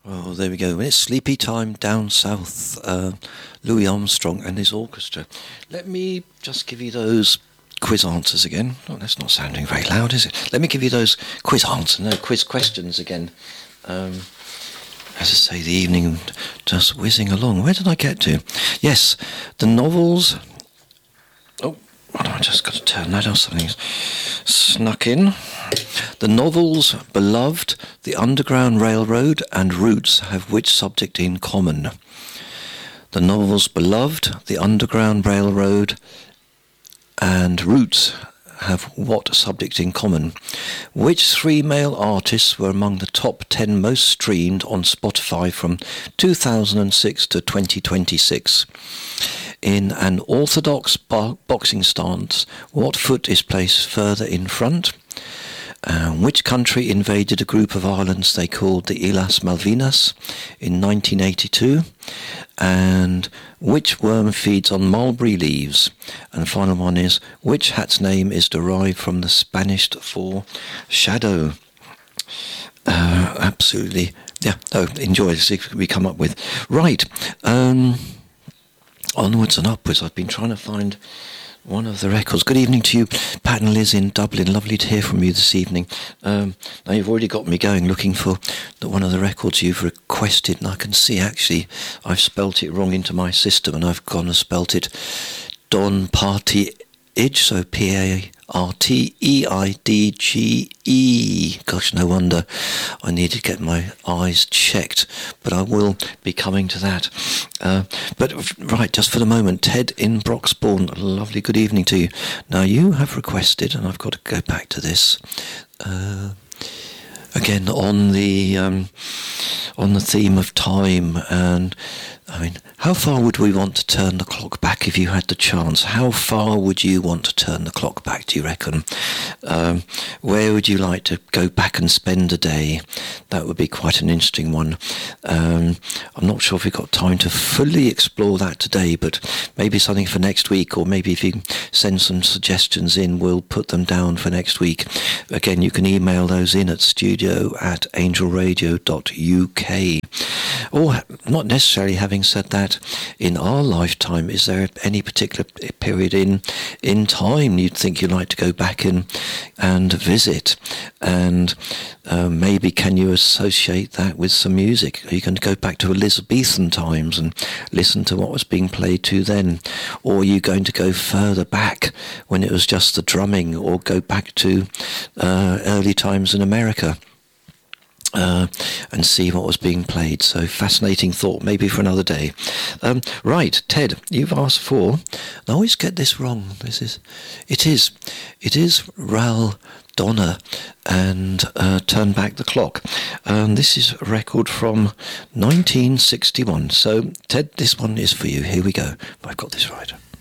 Oh, there we go. It's sleepy time down south. Louis Armstrong and his orchestra. Let me just give you those quiz answers again. Oh, that's not sounding very loud, is it? Let me give you those quiz questions again. As I say, the evening just whizzing along. Where did I get to? Yes, the novels. Oh, I just got to turn that off. Something's snuck in. The novels Beloved, The Underground Railroad and Roots have which subject in common? The novels Beloved, The Underground Railroad and Roots have what subject in common? Which three male artists were among the top 10 most streamed on Spotify from 2006 to 2026? In an orthodox boxing stance, what foot is placed further in front? Which country invaded a group of islands they called the Islas Malvinas in 1982? And which worm feeds on mulberry leaves? And the final one is, which hat's name is derived from the Spanish for shadow? Absolutely. Yeah, enjoy. See what we come up with. Right. Onwards and upwards. I've been trying to find one of the records. Good evening to you, Pat and Liz in Dublin. Lovely to hear from you this evening. Now you've already got me going looking for one of the records you've requested, and I can see actually I've spelt it wrong into my system, and I've gone and spelt it Don Partidge, so P-A-R-T-E-I-D-G-E. Gosh, no wonder I need to get my eyes checked, but I will be coming to that. But right, just for the moment, Ted in Broxbourne, lovely good evening to you. Now you have requested, and I've got to go back to this, again on the theme of time, and I mean, how far would we want to turn the clock back if you had the chance? How far would you want to turn the clock back, do you reckon? Where would you like to go back and spend a day? That would be quite an interesting one. I'm not sure if we've got time to fully explore that today, but maybe something for next week, or maybe if you send some suggestions in, we'll put them down for next week. Again, you can email those in at studio@angelradio.uk. Or, not necessarily having said that, in our lifetime, is there any particular period in time you'd think you'd like to go back and visit? And maybe can you associate that with some music? Are you going to go back to Elizabethan times and listen to what was being played to then? Or are you going to go further back when it was just the drumming, or go back to early times in America? And see what was being played. So fascinating thought, maybe for another day. Right, Ted, you've asked for, I always get this wrong, it is Ral Donna and Turn Back the Clock. This is a record from 1961. So Ted, this one is for you. Here we go, if I've got this right.